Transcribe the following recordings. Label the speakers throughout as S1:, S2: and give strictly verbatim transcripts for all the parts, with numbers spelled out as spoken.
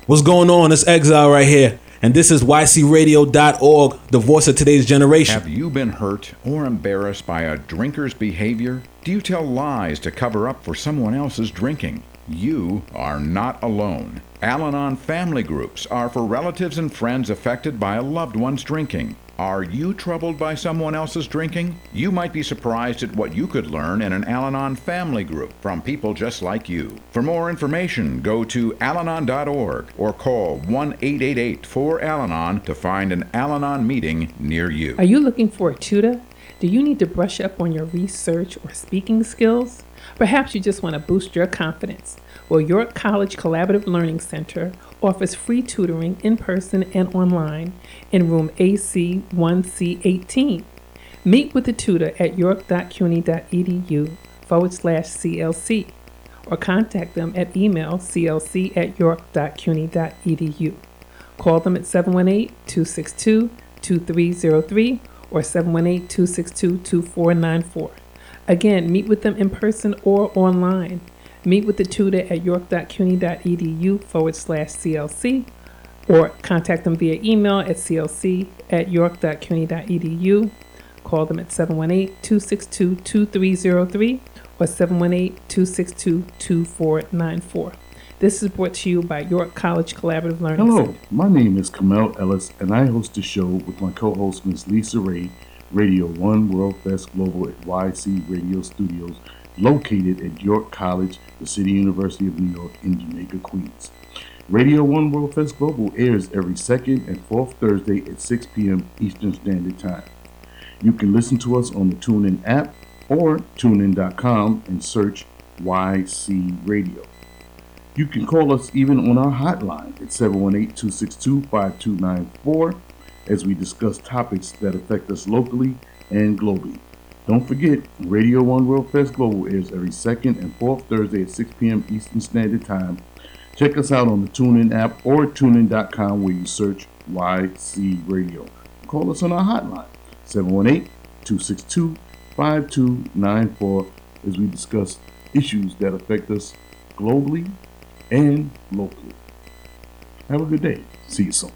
S1: What's going on? It's Exile right here. And this is Y C radio dot org, the voice of today's generation.
S2: Have you been hurt or embarrassed by a drinker's behavior? Do you tell lies to cover up for someone else's drinking? You are not alone. Al-Anon family groups are for relatives and friends affected by a loved one's drinking. Are you troubled by someone else's drinking? You might be surprised at what you could learn in an Al-Anon family group from people just like you. For more information, go to al anon dot org or call one eight eight eight four Al Anon to find an Al-Anon meeting near you.
S3: Are you looking for a tutor? Do you need to brush up on your research or speaking skills? Perhaps you just want to boost your confidence. Well, York College Collaborative Learning Center offers free tutoring in person and online in room A C one C eighteen. Meet with the tutor at york dot cuny dot e d u forward slash C L C or contact them at email c l c at york dot cuny dot e d u. Call them at seven one eight, two six two, two three zero three or seven one eight, two six two, two four nine four. Again, meet with them in person or online. Meet with the tutor at york dot cuny dot e d u forward slash C L C or contact them via email at c l c at york dot cuny dot e d u. Call them at seven one eight, two six two, two three zero three or seven one eight, two six two, two four nine four. This is brought to you by York College Collaborative Learning
S4: Hello,
S3: Center.
S4: my name is Kamel Ellis, and I host a show with my co-host Miz Lisa Ray, Radio One World Fest Global at Y C Radio Studios, located at York College, the City University of New York in Jamaica, Queens. Radio One World Fest Global airs every second and fourth Thursday at six p.m. Eastern Standard Time. You can listen to us on the TuneIn app or tune in dot com and search Y C Radio. You can call us even on our hotline at seven one eight, two six two, five two nine four as we discuss topics that affect us locally and globally. Don't forget, Radio One World Fest Global airs every second and fourth Thursday at six p.m. Eastern Standard Time. Check us out on the TuneIn app or tune in dot com where you search Y C Radio. Call us on our hotline, seven one eight, two six two, five two nine four, as we discuss issues that affect us globally and locally. Have a good day. See you soon.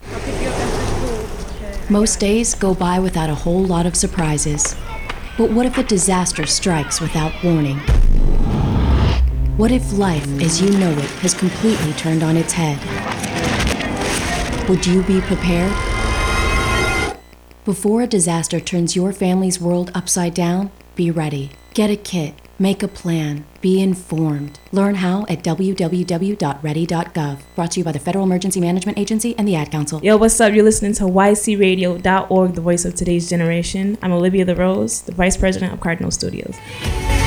S5: Most days go by without a whole lot of surprises. But what if a disaster strikes without warning? What if life as you know it has completely turned on its head? Would you be prepared? Before a disaster turns your family's world upside down, be ready. Get a kit. Make a plan. Be informed. Learn how at w w w dot ready dot gov. Brought to you by the Federal Emergency Management Agency and the Ad Council.
S6: Yo, what's up? You're listening to Y C radio dot org, the voice of today's generation. I'm Olivia the Rose, the Vice President of Cardinal Studios.